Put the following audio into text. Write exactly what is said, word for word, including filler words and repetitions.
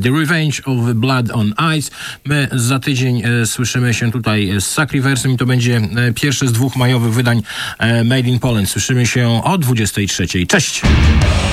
The Revenge of Blood on Ice. My za tydzień e, słyszymy się tutaj z Sacriversem i to będzie e, pierwsze z dwóch majowych wydań e, Made in Poland. Słyszymy się o dwudziestej trzeciej. Cześć!